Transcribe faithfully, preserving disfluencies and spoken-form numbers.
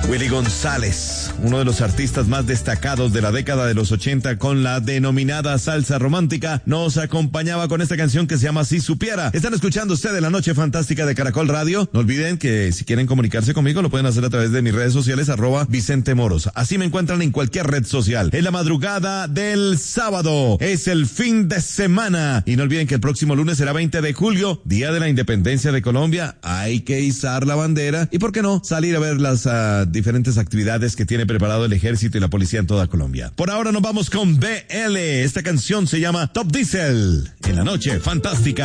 Willy González, uno de los artistas más destacados de la década de los ochenta con la denominada salsa romántica, nos acompañaba con esta canción que se llama Si Supiera. Están escuchando ustedes la Noche Fantástica de Caracol Radio. No olviden que si quieren comunicarse conmigo lo pueden hacer a través de mis redes sociales, arroba Vicente Moros. Así me encuentran en cualquier red social. En la madrugada del sábado es el fin de semana. Y no olviden que el próximo lunes será veinte de julio, Día de la Independencia de Colombia. Hay que izar la bandera y, ¿por qué no?, salir a ver las uh, diferentes actividades que tiene preparado el ejército y la policía en toda Colombia. Por ahora nos vamos con B L. Esta canción se llama Top Diesel en la Noche Fantástica.